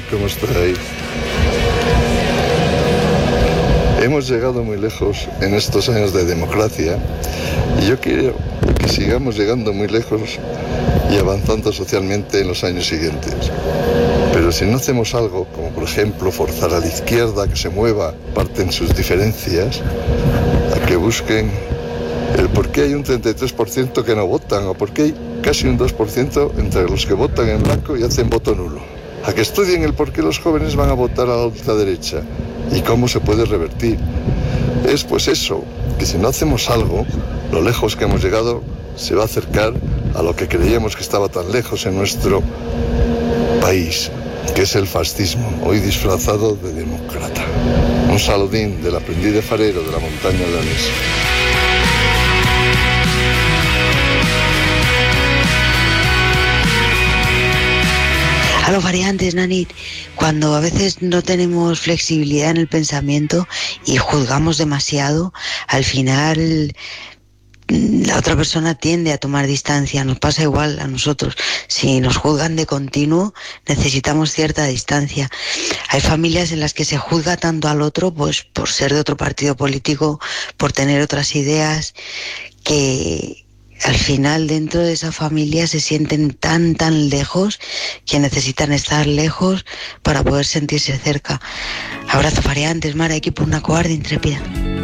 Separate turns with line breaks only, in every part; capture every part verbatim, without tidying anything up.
¿cómo estáis? Hemos llegado muy lejos en estos años de democracia y yo quiero que sigamos llegando muy lejos y avanzando socialmente en los años siguientes. Pero si no hacemos algo, como por ejemplo forzar a la izquierda a que se mueva, parten sus diferencias, a que busquen el por qué hay un treinta y tres por ciento que no votan o por qué hay casi un dos por ciento entre los que votan en blanco y hacen voto nulo, a que estudien el por qué los jóvenes van a votar a la ultraderecha y cómo se puede revertir. Es pues eso, que si no hacemos algo, lo lejos que hemos llegado se va a acercar a lo que creíamos que estaba tan lejos en nuestro país, que es el fascismo, hoy disfrazado de demócrata. Un saludín del aprendiz de farero de la montaña leonesa.
A los variantes, Nani, cuando a veces no tenemos flexibilidad en el pensamiento y juzgamos demasiado, al final la otra persona tiende a tomar distancia. Nos pasa igual a nosotros. Si nos juzgan de continuo, necesitamos cierta distancia. Hay familias en las que se juzga tanto al otro, pues por ser de otro partido político, por tener otras ideas, que al final dentro de esa familia se sienten tan tan lejos que necesitan estar lejos para poder sentirse cerca. Abrazo variantes, Mara, equipo una cobarde intrépida.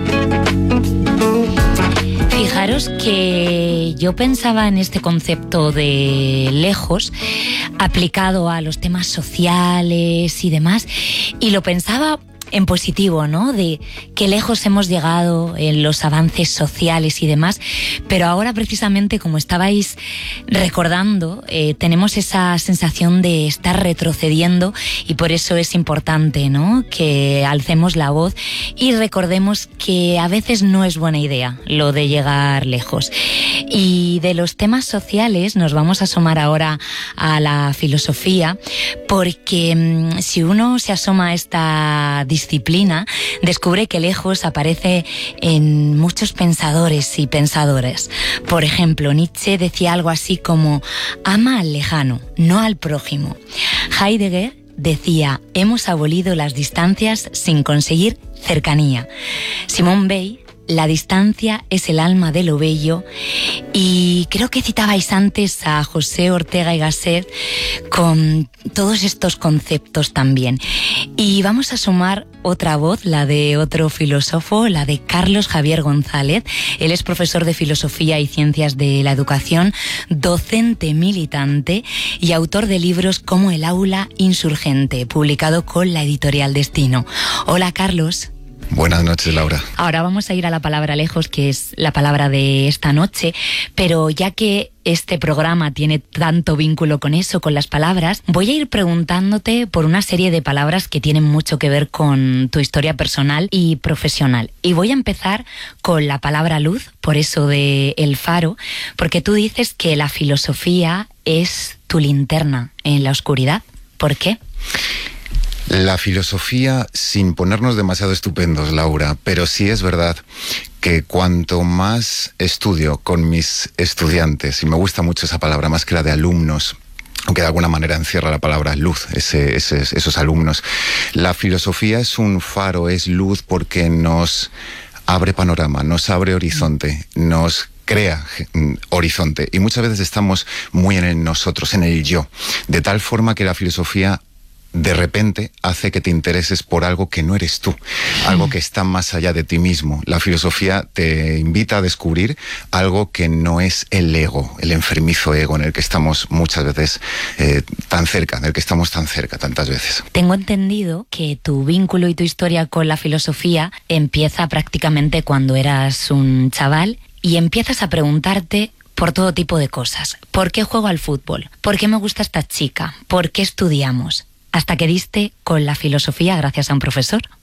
Fijaros que yo pensaba en este concepto de lejos aplicado a los temas sociales y demás, y lo pensaba en positivo, ¿no? De qué lejos hemos llegado en los avances sociales y demás, pero ahora precisamente, como estabais recordando, eh, tenemos esa sensación de estar retrocediendo, y por eso es importante, ¿no?, que alcemos la voz y recordemos que a veces no es buena idea lo de llegar lejos. Y de los temas sociales nos vamos a asomar ahora a la filosofía, porque mmm, si uno se asoma a esta disciplina, descubre que lejos aparece en muchos pensadores y pensadoras. Por ejemplo, Nietzsche decía algo así como: ama al lejano, no al prójimo. Heidegger decía: hemos abolido las distancias sin conseguir cercanía. Simone Weil: la distancia es el alma de lo bello. Y creo que citabais antes a José Ortega y Gasset con todos estos conceptos también. Y vamos a sumar otra voz, la de otro filósofo, la de Carlos Javier González. Él es profesor de Filosofía y Ciencias de la Educación, docente militante y autor de libros como El aula insurgente, publicado con la editorial Destino. Hola, Carlos.
Buenas noches, Laura.
Ahora vamos a ir a la palabra lejos, que es la palabra de esta noche, pero ya que este programa tiene tanto vínculo con eso, con las palabras, voy a ir preguntándote por una serie de palabras que tienen mucho que ver con tu historia personal y profesional. Y voy a empezar con la palabra luz, por eso de El Faro, porque tú dices que la filosofía es tu linterna en la oscuridad. ¿Por qué?
La filosofía, sin ponernos demasiado estupendos, Laura, pero sí es verdad que cuanto más estudio con mis estudiantes, y me gusta mucho esa palabra, más que la de alumnos, aunque de alguna manera encierra la palabra luz, ese, ese, esos alumnos, la filosofía es un faro, es luz porque nos abre panorama, nos abre horizonte, nos crea horizonte, y muchas veces estamos muy en el nosotros, en el yo, de tal forma que la filosofía de repente hace que te intereses por algo que no eres tú, algo que está más allá de ti mismo. La filosofía te invita a descubrir algo que no es el ego, el enfermizo ego en el que estamos muchas veces eh, tan cerca, del que estamos tan cerca tantas veces.
Tengo entendido que tu vínculo y tu historia con la filosofía empieza prácticamente cuando eras un chaval y empiezas a preguntarte por todo tipo de cosas. ¿Por qué juego al fútbol? ¿Por qué me gusta esta chica? ¿Por qué estudiamos? Hasta que diste con la filosofía gracias a un profesor.